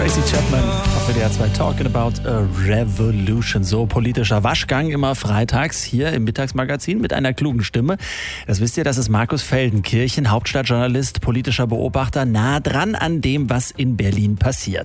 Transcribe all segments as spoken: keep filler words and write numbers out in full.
Tracy Chapman auf W D R zwei Talking About a Revolution. So politischer Waschgang immer freitags hier im Mittagsmagazin mit einer klugen Stimme. Das wisst ihr, das ist Markus Feldenkirchen, Hauptstadtjournalist, politischer Beobachter, nah dran an dem, was in Berlin passiert.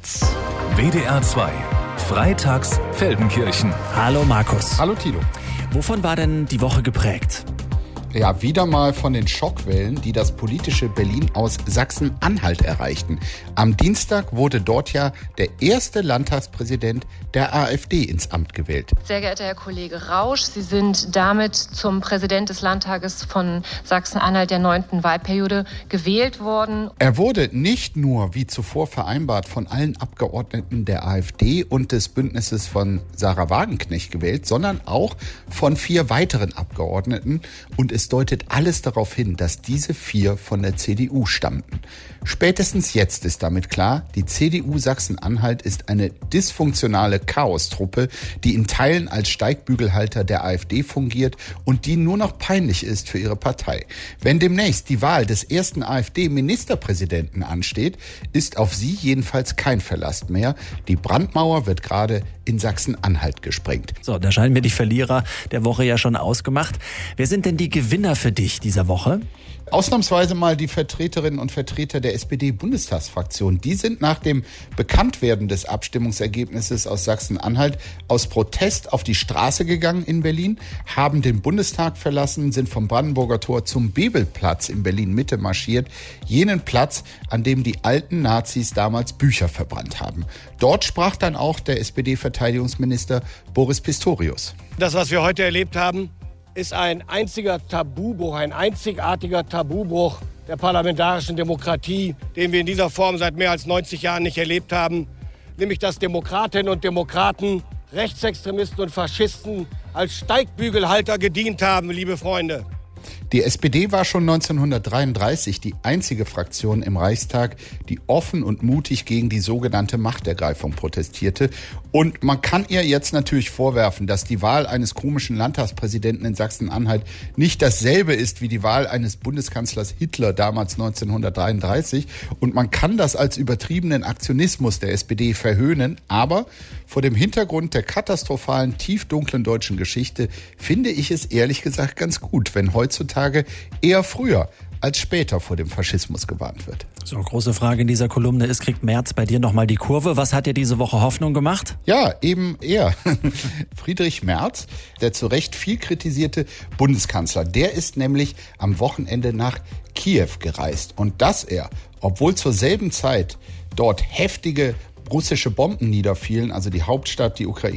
W D R zwei, freitags Feldenkirchen. Hallo Markus. Hallo Tilo. Wovon war denn die Woche geprägt? Ja, wieder mal von den Schockwellen, die das politische Berlin aus Sachsen-Anhalt erreichten. Am Dienstag wurde dort ja der erste Landtagspräsident der AfD ins Amt gewählt. Sehr geehrter Herr Kollege Rausch, Sie sind damit zum Präsident des Landtages von Sachsen-Anhalt der neunten Wahlperiode gewählt worden. Er wurde nicht nur, wie zuvor vereinbart, von allen Abgeordneten der AfD und des Bündnisses von Sarah Wagenknecht gewählt, sondern auch von vier weiteren Abgeordneten. Und es deutet alles darauf hin, dass diese vier von der C D U stammten. Spätestens jetzt ist damit klar, die C D U Sachsen-Anhalt ist eine dysfunktionale Chaostruppe, die in Teilen als Steigbügelhalter der AfD fungiert und die nur noch peinlich ist für ihre Partei. Wenn demnächst die Wahl des ersten AfD-Ministerpräsidenten ansteht, ist auf sie jedenfalls kein Verlass mehr. Die Brandmauer wird gerade in Sachsen-Anhalt gesprengt. So, da scheinen wir die Verlierer der Woche ja schon ausgemacht. Wer sind denn die Gewinner für dich dieser Woche? Ausnahmsweise mal die Vertreterinnen und Vertreter der S P D-Bundestagsfraktion. Die sind nach dem Bekanntwerden des Abstimmungsergebnisses aus Sachsen-Anhalt aus Protest auf die Straße gegangen in Berlin, haben den Bundestag verlassen, sind vom Brandenburger Tor zum Bebelplatz in Berlin-Mitte marschiert, jenen Platz, an dem die alten Nazis damals Bücher verbrannt haben. Dort sprach dann auch der S P D-Verteidigungsminister Boris Pistorius. Das, was wir heute erlebt haben, ist ein einziger Tabubruch, ein einzigartiger Tabubruch der parlamentarischen Demokratie, den wir in dieser Form seit mehr als neunzig Jahren nicht erlebt haben. Nämlich, dass Demokratinnen und Demokraten, Rechtsextremisten und Faschisten als Steigbügelhalter gedient haben, liebe Freunde. Die S P D war schon neunzehnhundertdreiunddreißig die einzige Fraktion im Reichstag, die offen und mutig gegen die sogenannte Machtergreifung protestierte. Und man kann ihr jetzt natürlich vorwerfen, dass die Wahl eines komischen Landtagspräsidenten in Sachsen-Anhalt nicht dasselbe ist wie die Wahl eines Bundeskanzlers Hitler damals neunzehnhundertdreiunddreißig. Und man kann das als übertriebenen Aktionismus der S P D verhöhnen. Aber vor dem Hintergrund der katastrophalen, tiefdunklen deutschen Geschichte finde ich es ehrlich gesagt ganz gut, wenn heutzutage eher früher als später vor dem Faschismus gewarnt wird. So, große Frage in dieser Kolumne ist, kriegt Merz bei dir nochmal die Kurve? Was hat dir diese Woche Hoffnung gemacht? Ja, eben er. Friedrich Merz, der zu Recht viel kritisierte Bundeskanzler, der ist nämlich am Wochenende nach Kiew gereist. Und dass er, obwohl zur selben Zeit dort heftige russische Bomben niederfielen, also die Hauptstadt, die Ukraine,